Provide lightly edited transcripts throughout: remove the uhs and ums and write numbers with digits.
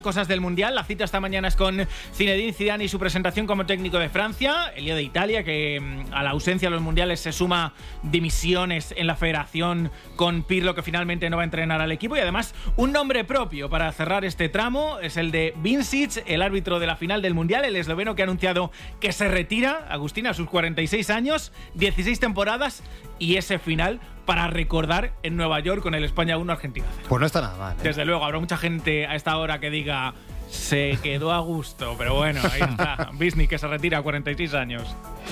Cosas del Mundial. La cita esta mañana es con Zinedine Zidane y su presentación como técnico de Francia. El lío de Italia, que a la ausencia de los mundiales se suma dimisiones en la federación, con Pirlo, que finalmente no va a entrenar al equipo. Y además un nombre propio para cerrar este tramo es el de Vincic, el árbitro de la final del Mundial, el esloveno que ha anunciado que se retira, Agustín, a sus 46 años, 16 temporadas y ese final para recordar en Nueva York con el España 1 Argentina 0. Pues no está nada mal, ¿eh? Desde luego, habrá mucha gente a esta hora que diga se quedó a gusto, pero bueno, ahí está. Vincic, que se retira a 46 años.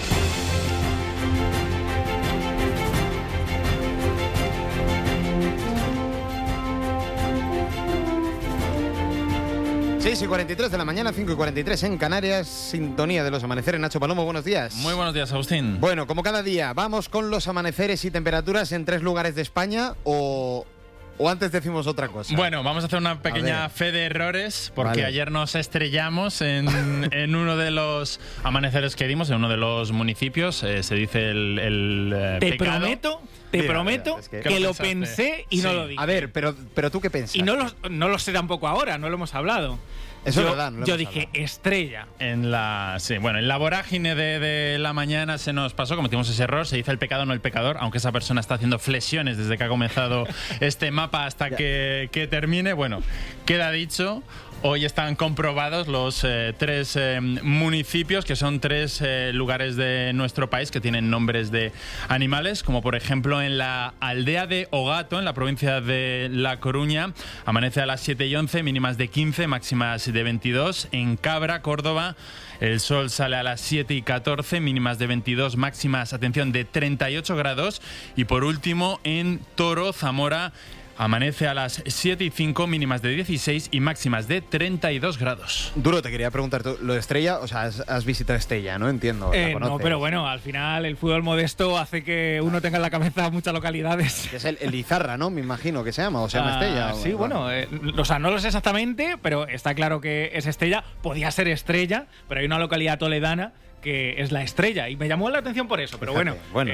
Y 43 de la mañana, 5:43 en Canarias, sintonía de los amaneceres. Nacho Palomo, buenos días. Muy buenos días, Agustín. Bueno, como cada día, vamos con los amaneceres y temperaturas en 3 lugares de España o antes decimos otra cosa. Bueno, vamos a hacer una pequeña fe de errores porque ayer nos estrellamos en uno de los amaneceres que dimos, en uno de los municipios. Se dice el pecado. Te prometo que lo pensé y no lo dije. A ver, pero ¿tú qué piensas? Y no lo sé tampoco ahora, no lo hemos hablado. Eso es verdad. No yo dije estrella. En la vorágine de la mañana se nos pasó, cometimos ese error, se dice el pecado, no el pecador, aunque esa persona está haciendo flexiones desde que ha comenzado este mapa hasta que termine. Bueno, queda dicho. Hoy están comprobados los 3 municipios, que son 3 lugares de nuestro país que tienen nombres de animales, como por ejemplo en la aldea de Ogato, en la provincia de La Coruña, amanece a las 7:11, mínimas de 15, máximas de 22. En Cabra, Córdoba, el sol sale a las 7:14, mínimas de 22, máximas, atención, de 38 grados. Y por último, en Toro, Zamora, amanece a las 7:05, mínimas de 16 y máximas de 32 grados. Duro, te quería preguntar, ¿tú, lo de Estella? O sea, has visitado Estella, ¿no? Entiendo. No, pero bueno, al final el fútbol modesto hace que uno tenga en la cabeza muchas localidades. Que es el Izarra, ¿no? Me imagino que se llama, o se llama Estella. Sí, bueno, o sea, no lo sé exactamente, pero está claro que es Estella. Podía ser Estrella, pero hay una localidad toledana que es La Estrella, y me llamó la atención por eso, pero bueno.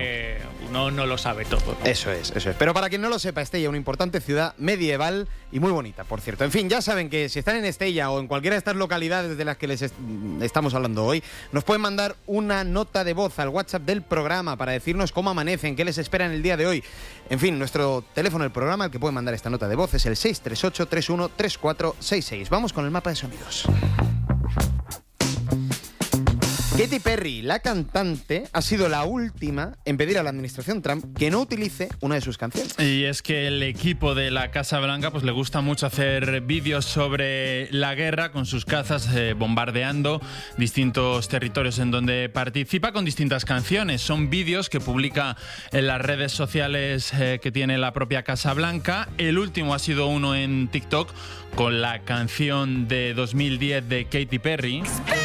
Uno no lo sabe todo, ¿no? Eso es. Pero para quien no lo sepa, Estella, una importante ciudad medieval y muy bonita, por cierto. En fin, ya saben que si están en Estella o en cualquiera de estas localidades de las que les estamos hablando hoy, nos pueden mandar una nota de voz al WhatsApp del programa para decirnos cómo amanecen, qué les espera en el día de hoy. En fin, nuestro teléfono del programa, al que pueden mandar esta nota de voz, es el 638-313466. Vamos con el mapa de sonidos. Katy Perry, la cantante, ha sido la última en pedir a la administración Trump que no utilice una de sus canciones. Y es que el equipo de la Casa Blanca pues le gusta mucho hacer vídeos sobre la guerra con sus cazas, bombardeando distintos territorios en donde participa con distintas canciones. Son vídeos que publica en las redes sociales que tiene la propia Casa Blanca. El último ha sido uno en TikTok con la canción de 2010 de Katy Perry.